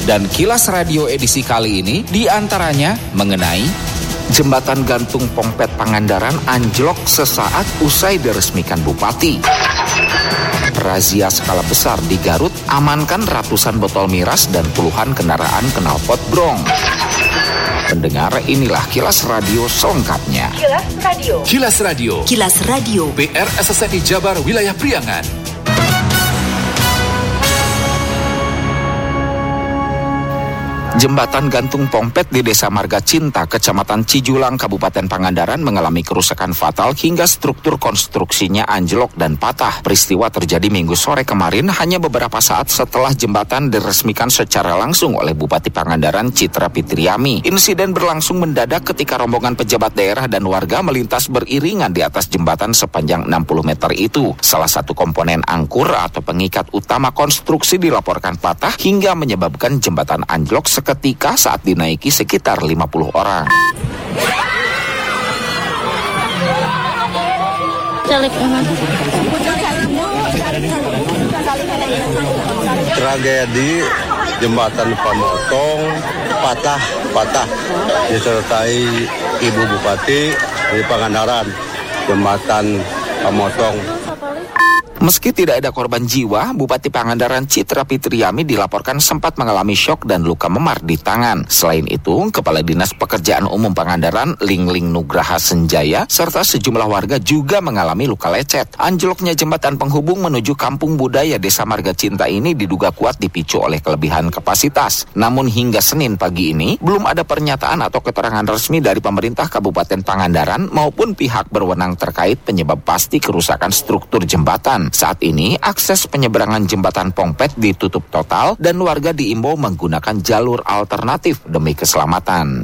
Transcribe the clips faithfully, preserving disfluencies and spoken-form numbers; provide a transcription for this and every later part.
Dan Kilas Radio edisi kali ini diantaranya mengenai jembatan gantung Pongpet Pangandaran anjlok sesaat usai diresmikan Bupati. Razia skala besar di Garut amankan ratusan botol miras dan puluhan kendaraan knalpot brong. Pendengar, inilah Kilas Radio selengkapnya. Kilas Radio. Kilas Radio. Kilas Radio. P R S S N I Jabar Wilayah Priangan. Jembatan gantung Pongpet di Desa Marga Cinta, Kecamatan Cijulang, Kabupaten Pangandaran mengalami kerusakan fatal hingga struktur konstruksinya anjlok dan patah. Peristiwa terjadi Minggu sore kemarin hanya beberapa saat setelah jembatan diresmikan secara langsung oleh Bupati Pangandaran Citra Fitriami. Insiden berlangsung mendadak ketika rombongan pejabat daerah dan warga melintas beriringan di atas jembatan sepanjang enam puluh meter itu. Salah satu komponen angkur atau pengikat utama konstruksi dilaporkan patah hingga menyebabkan jembatan anjlok ketika saat dinaiki sekitar lima puluh orang. Tragedi jembatan pemotong patah-patah disertai Ibu Bupati di Pangandaran, jembatan pemotong. Meski tidak ada korban jiwa, Bupati Pangandaran Citra Fitriami dilaporkan sempat mengalami syok dan luka memar di tangan. Selain itu, Kepala Dinas Pekerjaan Umum Pangandaran Lingling Nugraha Senjaya serta sejumlah warga juga mengalami luka lecet. Anjloknya jembatan penghubung menuju Kampung Budaya Desa Marga Cinta ini diduga kuat dipicu oleh kelebihan kapasitas. Namun hingga Senin pagi ini, belum ada pernyataan atau keterangan resmi dari pemerintah Kabupaten Pangandaran maupun pihak berwenang terkait penyebab pasti kerusakan struktur jembatan. Saat ini, akses penyeberangan jembatan Pongpet ditutup total dan warga diimbau menggunakan jalur alternatif demi keselamatan.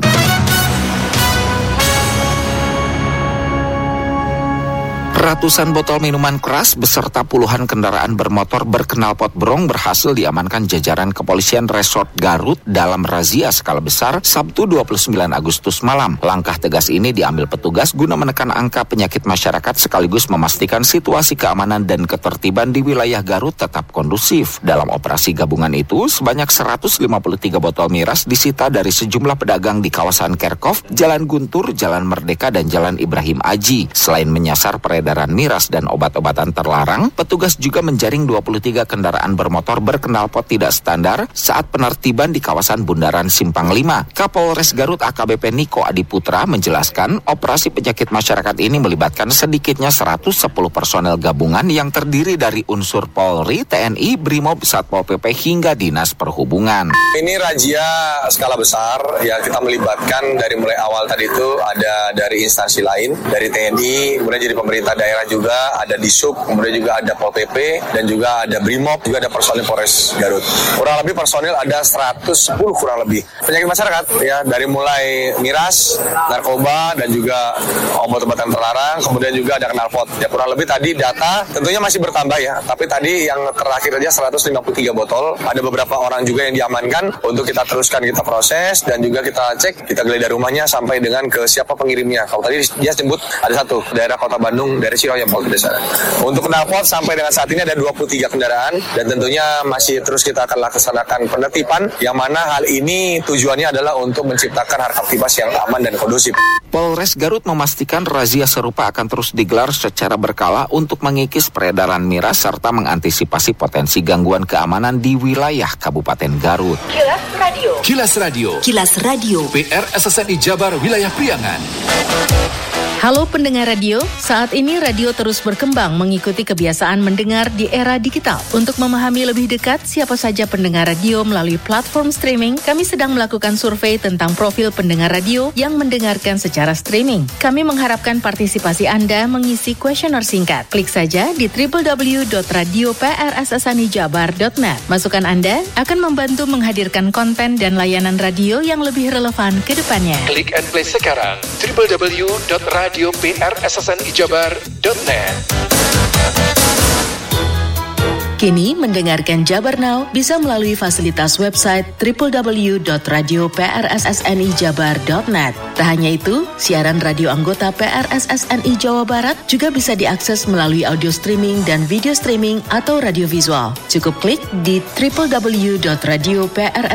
Ratusan botol minuman keras beserta puluhan kendaraan bermotor berknalpot brong berhasil diamankan jajaran kepolisian Resort Garut dalam razia skala besar Sabtu dua puluh sembilan Agustus malam. Langkah tegas ini diambil petugas guna menekan angka penyakit masyarakat sekaligus memastikan situasi keamanan dan ketertiban di wilayah Garut tetap kondusif. Dalam operasi gabungan itu, sebanyak seratus lima puluh tiga botol miras disita dari sejumlah pedagang di kawasan Kerkov, Jalan Guntur, Jalan Merdeka, dan Jalan Ibrahim Aji. Selain menyasar peredaran miras dan obat-obatan terlarang, petugas juga menjaring dua puluh tiga kendaraan bermotor berknalpot tidak standar saat penertiban di kawasan Bundaran Simpang lima. Kapolres Garut A K B P Niko Adiputra menjelaskan operasi penyakit masyarakat ini melibatkan sedikitnya seratus sepuluh personel gabungan yang terdiri dari unsur Polri, T N I, Brimob, Satpol P P hingga Dinas Perhubungan. Ini razia skala besar yang kita melibatkan dari mulai awal tadi itu ada dari instansi lain, dari T N I, kemudian jadi pemerintah daerah juga, ada Disub, kemudian juga ada Pol P P, dan juga ada Brimob, juga ada personil Polres Garut. Kurang lebih personil ada seratus sepuluh kurang lebih. Penyakit masyarakat ya, dari mulai miras, narkoba, dan juga obat-obatan terlarang, kemudian juga ada knalpot. Ya kurang lebih tadi data tentunya masih bertambah ya, tapi tadi yang terakhir aja seratus lima puluh tiga botol. Ada beberapa orang juga yang diamankan untuk kita teruskan, kita proses, dan juga kita cek, kita geledah rumahnya sampai dengan ke siapa pengirimnya. Kalau tadi dia sebut ada satu, daerah Kota Bandung, dari Ciroyam Polres Desa. Untuk knalpot sampai dengan saat ini ada dua puluh tiga kendaraan dan tentunya masih terus kita akan laksanakan penertiban yang mana hal ini tujuannya adalah untuk menciptakan harkaptibas yang aman dan kondusif. Polres Garut memastikan razia serupa akan terus digelar secara berkala untuk mengikis peredaran miras serta mengantisipasi potensi gangguan keamanan di wilayah Kabupaten Garut. Kilas Radio. Kilas Radio. Kilas Radio. P R S S N I Jabar Wilayah Priangan. Halo pendengar radio, saat ini radio terus berkembang mengikuti kebiasaan mendengar di era digital. Untuk memahami lebih dekat siapa saja pendengar radio melalui platform streaming, kami sedang melakukan survei tentang profil pendengar radio yang mendengarkan secara streaming. Kami mengharapkan partisipasi Anda mengisi kuesioner singkat. Klik saja di w w w dot radio p r s s n i jabar dot net. Masukan Anda akan membantu menghadirkan konten dan layanan radio yang lebih relevan ke depannya. Klik and play sekarang w w w dot radio p r s s n i jabar dot net. Kini mendengarkan Jabar Now bisa melalui fasilitas website w w w dot radio p r s s n i jabar dot net. Tak hanya itu, siaran radio anggota P R S S N I Jawa Barat juga bisa diakses melalui audio streaming dan video streaming atau radio visual. Cukup klik di w w w dot radio p r